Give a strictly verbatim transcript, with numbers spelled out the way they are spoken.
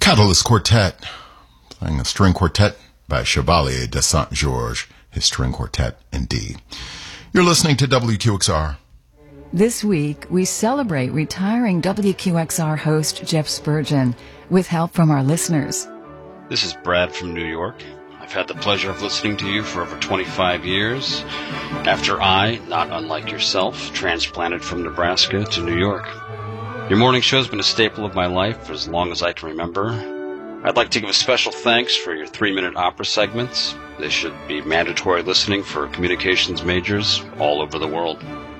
Catalyst Quartet, playing a string quartet by Chevalier de Saint-Georges, his string quartet in D. You're listening to W Q X R. This week, we celebrate retiring W Q X R host Jeff Spurgeon with help from our listeners. This is Brad from New York. I've had the pleasure of listening to you for over twenty-five years, after I, not unlike yourself, transplanted from Nebraska to New York. Your morning show has been a staple of my life for as long as I can remember. I'd like to give a special thanks for your three-minute opera segments. They should be mandatory listening for communications majors all over the world.